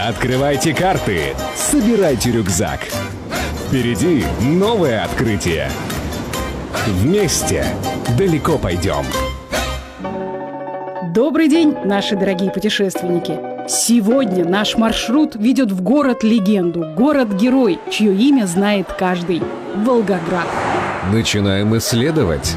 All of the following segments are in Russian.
Открывайте карты, собирайте рюкзак. Впереди новое открытие. Вместе далеко пойдем. Добрый день, наши дорогие путешественники! Сегодня наш маршрут ведет в город-легенду, город-герой, чье имя знает каждый – Волгоград. Начинаем исследовать.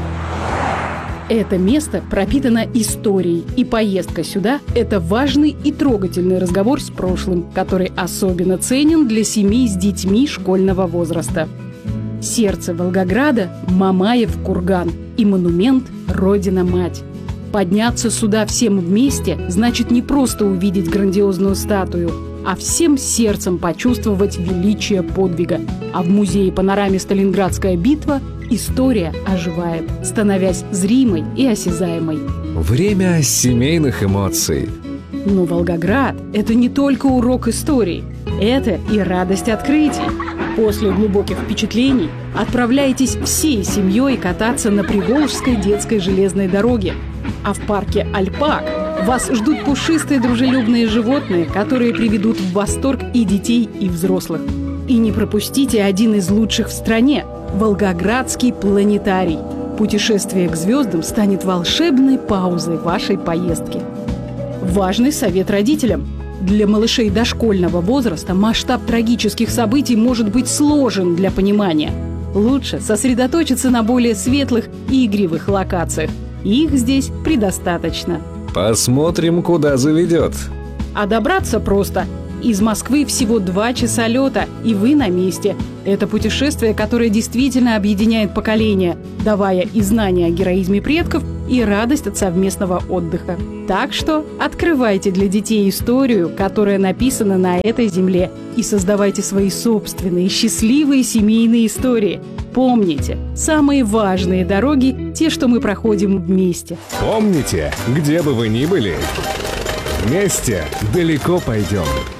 Это место пропитано историей, и поездка сюда – это важный и трогательный разговор с прошлым, который особенно ценен для семей с детьми школьного возраста. Сердце Волгограда – Мамаев курган и монумент «Родина-мать». Подняться сюда всем вместе значит не просто увидеть грандиозную статую, а всем сердцем почувствовать величие подвига. А в музее-панораме «Сталинградская битва» история оживает, становясь зримой и осязаемой. Время семейных эмоций. Но Волгоград – это не только урок истории, это и радость открытий. После глубоких впечатлений отправляйтесь всей семьей кататься на Приволжской детской железной дороге. А в парке «Альпак» вас ждут пушистые дружелюбные животные, которые приведут в восторг и детей, и взрослых. И не пропустите один из лучших в стране – Волгоградский планетарий. Путешествие к звездам станет волшебной паузой вашей поездки. Важный совет родителям. Для малышей дошкольного возраста масштаб трагических событий может быть сложен для понимания. Лучше сосредоточиться на более светлых и игривых локациях. Их здесь предостаточно. Посмотрим, куда заведет. А добраться просто. Из Москвы всего 2 часа лета, и вы на месте. Это путешествие, которое действительно объединяет поколения, давая и знания о героизме предков, и радость от совместного отдыха. Так что открывайте для детей историю, которая написана на этой земле, и создавайте свои собственные счастливые семейные истории. Помните, самые важные дороги – те, что мы проходим вместе. Помните, где бы вы ни были, вместе далеко пойдем.